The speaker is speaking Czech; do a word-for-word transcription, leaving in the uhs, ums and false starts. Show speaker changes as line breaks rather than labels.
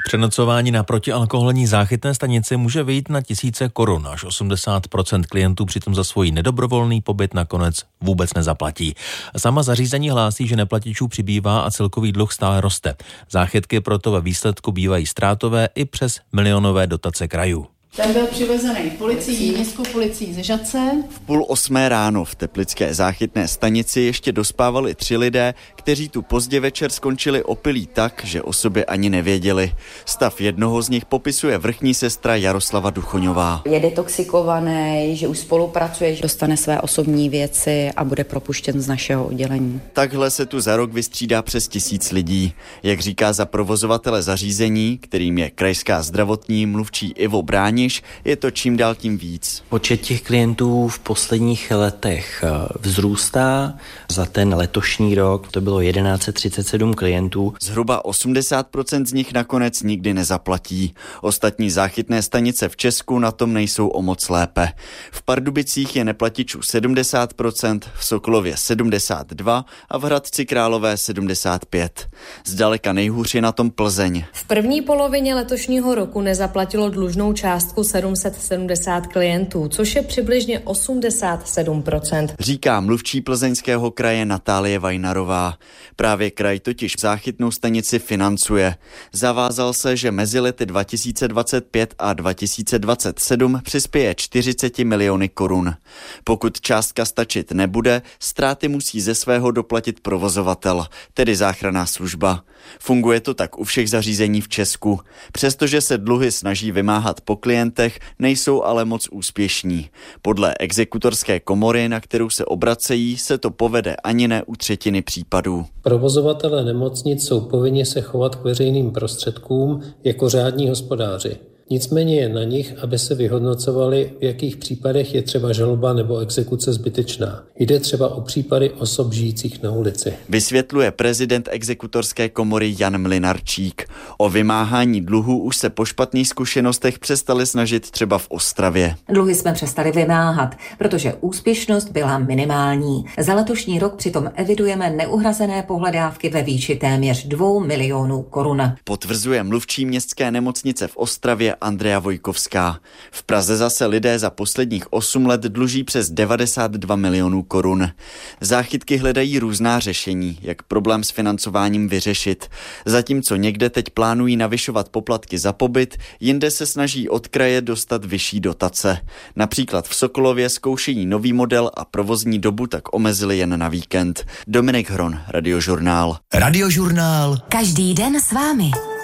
Přenocování na protialkoholní záchytné stanici může vyjít na tisíce korun, až osmdesát procent klientů přitom za svůj nedobrovolný pobyt nakonec vůbec nezaplatí. Sama zařízení hlásí, že neplatičů přibývá a celkový dluh stále roste. Záchytky proto ve výsledku bývají ztrátové i přes milionové dotace krajů.
Ten byl přivezený policií, městskou policií ze Žatce.
V půl osmé ráno v teplické záchytné stanici ještě dospávali tři lidé, kteří tu pozdě večer skončili opilí tak, že o sobě ani nevěděli. Stav jednoho z nich popisuje vrchní sestra Jaroslava Duchoňová.
Je detoxikovaný, že už spolupracuje, že dostane své osobní věci a bude propuštěn z našeho oddělení.
Takhle se tu za rok vystřídá přes tisíc lidí. Jak říká za provozovatele zařízení, kterým je krajská zdravotní mluvčí Ivo Bráni, je to čím dál tím víc.
Počet těch klientů v posledních letech vzrůstá. Za ten letošní rok to bylo tisíc sto třicet sedm klientů.
Zhruba osmdesát procent z nich nakonec nikdy nezaplatí. Ostatní záchytné stanice v Česku na tom nejsou o moc lépe. V Pardubicích je neplatičů sedmdesát procent, v Sokolově sedmdesát dva procent a v Hradci Králové sedmdesát pět procent. Zdaleka nejhůř je na tom Plzeň.
V první polovině letošního roku nezaplatilo dlužnou částku sedm set sedmdesát klientů, což je přibližně osmdesát sedm procent.
Říká mluvčí Plzeňského kraje Natálie Vajnarová. Právě kraj totiž záchytnou stanici financuje. Zavázal se, že mezi lety dva tisíce dvacet pět a dva tisíce dvacet sedm přispěje čtyřicet miliony korun. Pokud částka stačit nebude, ztráty musí ze svého doplatit provozovatel, tedy záchranná služba. Funguje to tak u všech zařízení v Česku. Přestože se dluhy snaží vymáhat po klientech, nejsou ale moc úspěšní. Podle exekutorské komory, na kterou se obracejí, se to povede ani ne u třetiny případů.
Provozovatelé nemocnic jsou povinni se chovat k veřejným prostředkům jako řádní hospodáři. Nicméně je na nich, aby se vyhodnocovali, v jakých případech je třeba žaloba nebo exekuce zbytečná. Jde třeba o případy osob žijících na ulici.
Vysvětluje prezident exekutorské komory Jan Mlynarčík. O vymáhání dluhů už se po špatných zkušenostech přestali snažit třeba v Ostravě.
Dluhy jsme přestali vymáhat, protože úspěšnost byla minimální. Za letošní rok přitom evidujeme neuhrazené pohledávky ve výši téměř dvou milionů korun.
Potvrzuje mluvčí městské nemocnice v Ostravě Andrea Vojkovská. V Praze zase lidé za posledních osm let dluží přes devadesát dva milionů korun. Záchytky hledají různá řešení, jak problém s financováním vyřešit. Zatímco někde teď plánují navyšovat poplatky za pobyt, jinde se snaží od kraje dostat vyšší dotace. Například v Sokolově zkoušejí nový model a provozní dobu tak omezili jen na víkend. Dominik Hron, Radiožurnál.
Radiožurnál. Každý den s vámi.